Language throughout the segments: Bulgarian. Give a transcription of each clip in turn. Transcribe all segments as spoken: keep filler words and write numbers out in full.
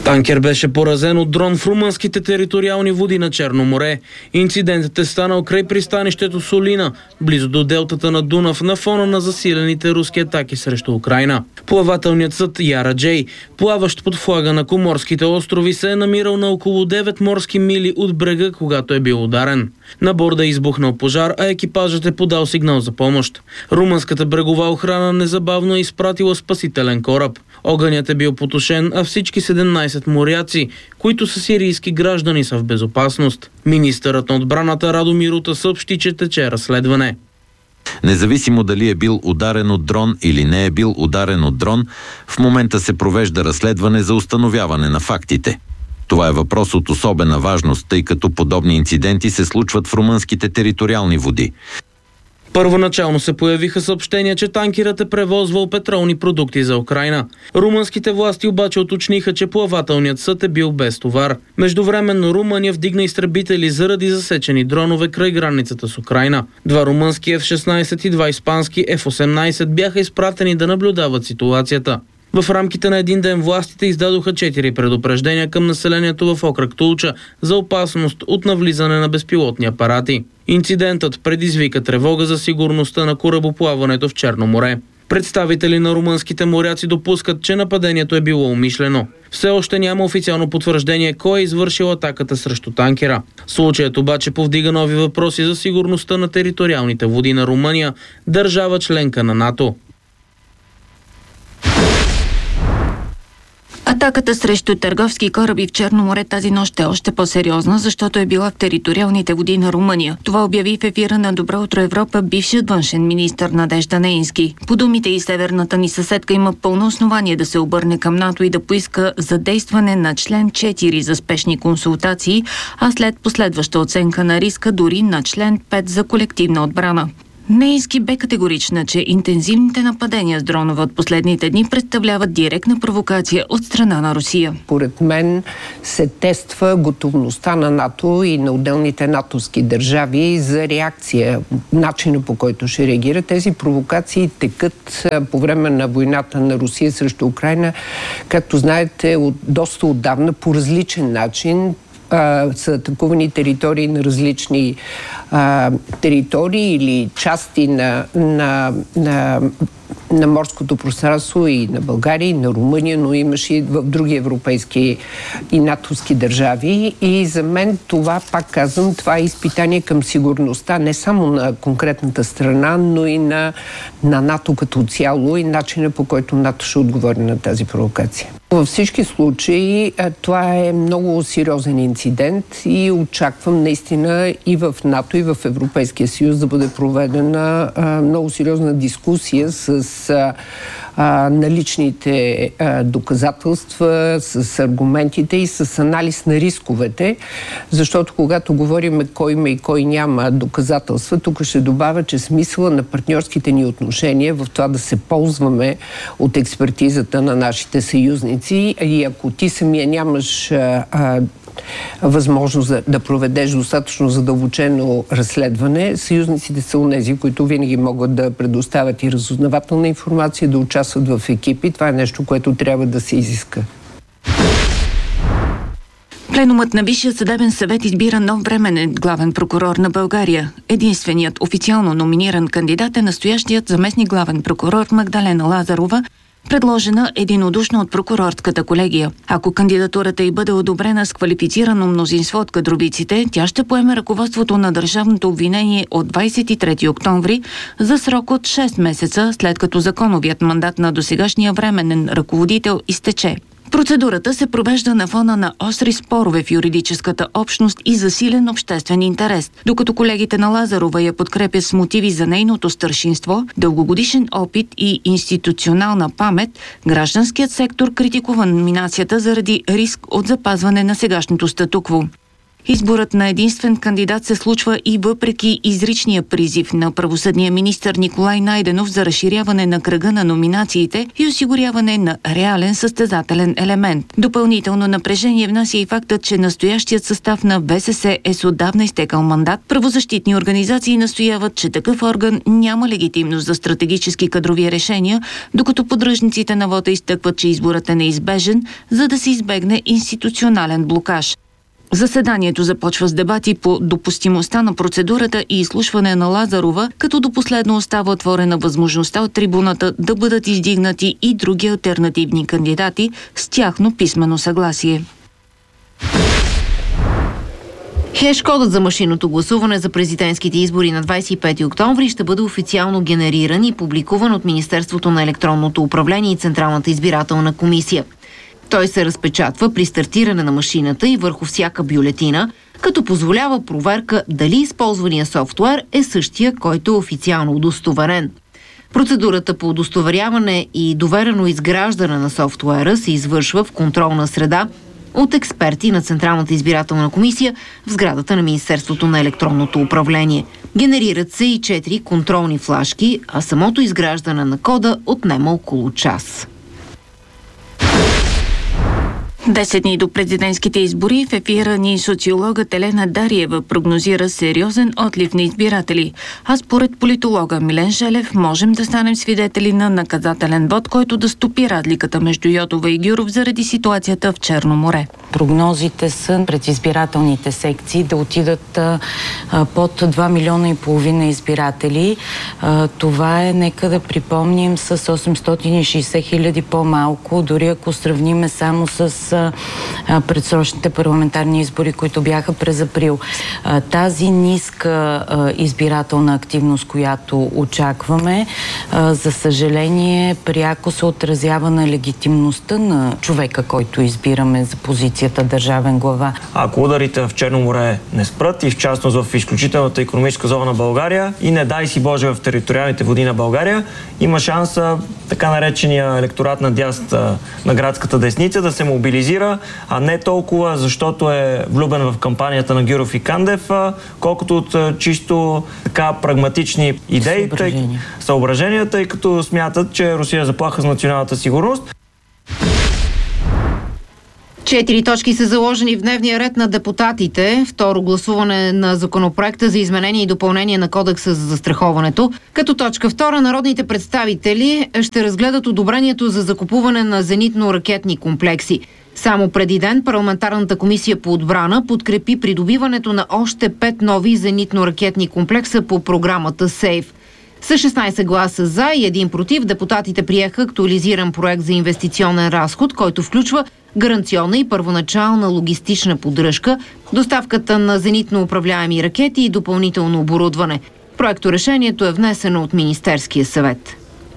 Танкер беше поразен от дрон в румънските териториални води на Черно море. Инцидентът е станал край пристанището Солина, близо до делтата на Дунав, на фона на засилените руски атаки срещу Украйна. Плавателният съд Яра Джей, плаващ под флага на Коморските острови, се е намирал на около девет морски мили от брега, когато е бил ударен. На борда е избухнал пожар, а екипажът е подал сигнал за помощ. Румънската брегова охрана незабавно е изпратила спасителен кораб. Огънят е бил потушен, а всички седемнайсет моряци, които са сирийски граждани, са в безопасност. Министърът на отбраната Радомир Рута съобщи, че тече разследване. Независимо дали е бил ударен от дрон или не е бил ударен от дрон, в момента се провежда разследване за установяване на фактите. Това е въпрос от особена важност, тъй като подобни инциденти се случват в румънските териториални води. Първоначално се появиха съобщения, че танкерът е превозвал петролни продукти за Украйна. Румънските власти обаче уточниха, че плавателният съд е бил без товар. Междувременно Румъния вдигна изтребители заради засечени дронове край границата с Украйна. Два румънски Еф шестнайсет и два испански Еф осемнайсет бяха изпратени да наблюдават ситуацията. В рамките на един ден властите издадоха четири предупреждения към населението в окръг Тулча за опасност от навлизане на безпилотни апарати. Инцидентът предизвика тревога за сигурността на корабоплаването в Черно море. Представители на румънските моряци допускат, че нападението е било умишлено. Все още няма официално потвърждение кой е извършил атаката срещу танкера. Случаят обаче повдига нови въпроси за сигурността на териториалните води на Румъния, държава членка на НАТО. Атаката срещу търговски кораби в Черно море тази нощ е още по-сериозна, защото е била в териториалните води на Румъния. Това обяви в ефира на Добро утро Европа бившият външен министър Надежда Неински. По думите и северната ни съседка има пълно основание да се обърне към НАТО и да поиска задействане на член четири за спешни консултации, а след последваща оценка на риска дори на член пет за колективна отбрана. Неински бе категорична, че интензивните нападения с дронове от последните дни представляват директна провокация от страна на Русия. Поред мен се тества готовността на НАТО и на отделните натовски държави за реакция, начина по който ще реагира. Тези провокации текат по време на войната на Русия срещу Украйна, както знаете, от доста отдавна по различен начин. Uh, са атакувани територии на различни uh, територии или части на, на, на, на морското пространство и на България, и на Румъния, но имаше и в други европейски и натовски държави. И за мен това, пак казвам, това е изпитание към сигурността не само на конкретната страна, но и на, на НАТО като цяло и начина, по който НАТО ще отговори на тази провокация. Във всички случаи това е много сериозен инцидент и очаквам наистина и в НАТО, и в Европейския съюз да бъде проведена много сериозна дискусия с а, наличните а, доказателства, с аргументите и с анализ на рисковете, защото когато говорим кой има и кой няма доказателства, тук ще добавя, че смисъла на партньорските ни отношения в това да се ползваме от експертизата на нашите съюзници и ако ти самия нямаш а, а, възможност да, да проведеш достатъчно задълбочено разследване, съюзниците са онези, които винаги могат да предоставят и разузнавателна информация, да участват в екипи. Това е нещо, което трябва да се изиска. Пленумът на Висшия съдебен съвет избира нов временен главен прокурор на България. Единственият официално номиниран кандидат е настоящият заместник главен прокурор Магдалена Лазарова, предложена единодушно от прокурорската колегия. Ако кандидатурата й бъде одобрена с квалифицирано мнозинство от кадровиците, тя ще поеме ръководството на държавното обвинение от двадесет и трети октомври за срок от шест месеца, след като законовият мандат на досегашния временен ръководител изтече. Процедурата се провежда на фона на остри спорове в юридическата общност и засилен обществен интерес, докато колегите на Лазарова я подкрепят с мотиви за нейното старшинство, дългогодишен опит и институционална памет. Гражданският сектор критикува номинацията заради риск от запазване на сегашното статукво. Изборът на единствен кандидат се случва и въпреки изричния призив на правосъдния министър Николай Найденов за разширяване на кръга на номинациите и осигуряване на реален състезателен елемент. Допълнително напрежение внася и фактът, че настоящият състав на ВСС е с отдавна изтекал мандат. Правозащитни организации настояват, че такъв орган няма легитимност за стратегически кадрови решения, докато поддръжниците на вота изтъкват, че изборът е неизбежен, за да се избегне институционален блокаж. Заседанието започва с дебати по допустимостта на процедурата и изслушване на Лазарова, като до последно остава отворена възможността от трибуната да бъдат издигнати и други алтернативни кандидати с тяхно писмено съгласие. Хеш-кодът за машинното гласуване за президентските избори на двадесет и пети октомври ще бъде официално генериран и публикуван от Министерството на електронното управление и Централната избирателна комисия. Той се разпечатва при стартиране на машината и върху всяка бюлетина, като позволява проверка дали използвания софтуер е същия, който е официално удостоверен. Процедурата по удостоверяване и доверено изграждане на софтуера се извършва в контролна среда от експерти на Централната избирателна комисия в сградата на Министерството на електронното управление. Генерират се и четири контролни флашки, а самото изграждане на кода отнема около час. Десет дни до президентските избори в ефира ни социологът Елена Дариева прогнозира сериозен отлив на избиратели. А според политолога Милен Желев можем да станем свидетели на наказателен вод, който да стопи разликата между Йотова и Гюров заради ситуацията в Черно море. Прогнозите са пред избирателните секции да отидат а, под два милиона и половина избиратели. А, това е, нека да припомним, с осемстотин и шейсет хиляди по-малко, дори ако сравниме само с а, предсрочните парламентарни избори, които бяха през април. А, тази ниска а, избирателна активност, която очакваме, а, за съжаление, пряко се отразява на легитимността на човека, който избираме за позиция държавен глава. Ако ударите в Черно море не спрат и в частност в изключителната икономическа зона на България и не дай си Боже в териториалните води на България, има шанса така наречения електорат на дясната, на градската десница да се мобилизира, а не толкова защото е влюбен в кампанията на Гюров и Кандев, колкото от чисто така прагматични идеи, съображения, тъй, съображения, тъй като смятат, че Русия заплаха с националната сигурност. Четири точки са заложени в дневния ред на депутатите. Второ гласуване на законопроекта за изменение и допълнение на Кодекса за застраховането. Като точка втора, народните представители ще разгледат одобрението за закупуване на зенитно-ракетни комплекси. Само преди ден парламентарната комисия по отбрана подкрепи придобиването на още пет нови зенитно-ракетни комплекса по програмата СЕЙФ. С шестнадесет гласа за и един против, депутатите приеха актуализиран проект за инвестиционен разход, който включва гаранционна и първоначална логистична поддръжка, доставката на зенитно управляеми ракети и допълнително оборудване. Проекторешението е внесено от Министерския съвет.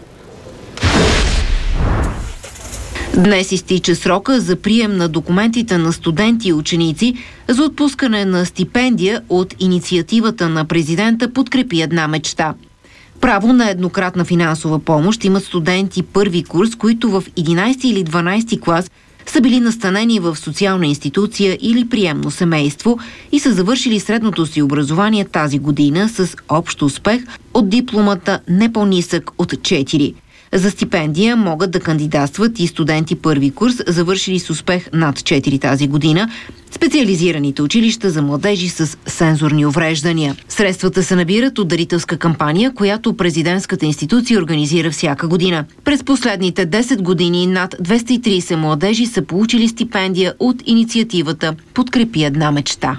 Днес изтича срока за прием на документите на студенти и ученици за отпускане на стипендия от инициативата на президента "Подкрепи една мечта". Право на еднократна финансова помощ имат студенти първи курс, които в единадесети или дванадесети клас са били настанени в социална институция или приемно семейство и са завършили средното си образование тази година с общ успех от дипломата не по-нисък от четири. За стипендия могат да кандидатстват и студенти първи курс, завършили с успех над четири тази година, специализираните училища за младежи с сензорни увреждания. Средствата се набират от дарителска кампания, която президентската институция организира всяка година. През последните десет години над двеста и тридесет младежи са получили стипендия от инициативата "Подкрепи една мечта".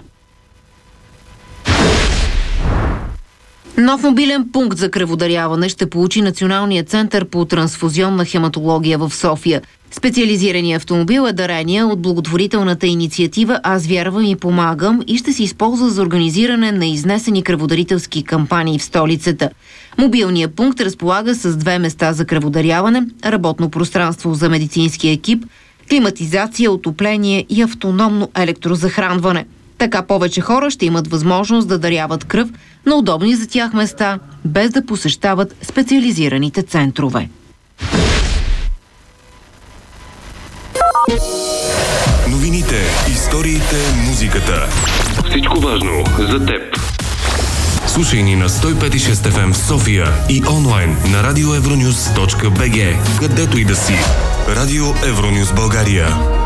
Нов мобилен пункт за кръводаряване ще получи Националният център по трансфузионна хематология в София. Специализираният автомобил е дарение от благотворителната инициатива "Аз вярвам и помагам" и ще се използва за организиране на изнесени кръводарителски кампании в столицата. Мобилният пункт разполага с две места за кръводаряване, работно пространство за медицински екип, климатизация, отопление и автономно електрозахранване. Така повече хора ще имат възможност да даряват кръв на удобни за тях места, без да посещават специализираните центрове. Новините, истории Историите, музиката. Всичко важно за теб. Слушай ни на сто и пет и шест еф ем в София и онлайн на радио евронюс точка би джи, където и да си. Радио Евронюс България.